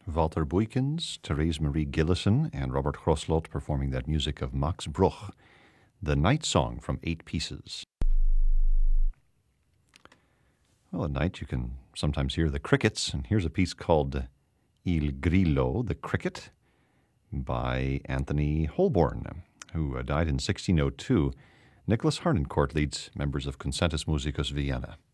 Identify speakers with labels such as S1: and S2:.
S1: Walter Buykens, Therese Marie Gillison, and Robert Grosslot performing that music of Max Bruch, the Night Song from 8 Pieces. Well, at night you can sometimes hear the crickets, and here's a piece called Il Grillo, the Cricket, by Anthony Holborn, who died in 1602. Nicholas Harnoncourt leads members of Concertus Musicus Vienna.